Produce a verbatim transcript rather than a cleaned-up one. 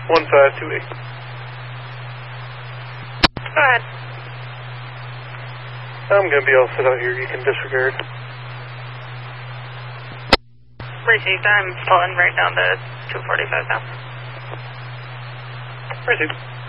one five two eight. Go ahead. I'm going to be all set out here. You can disregard. Received. I'm pulling right down to two forty-five now. Received.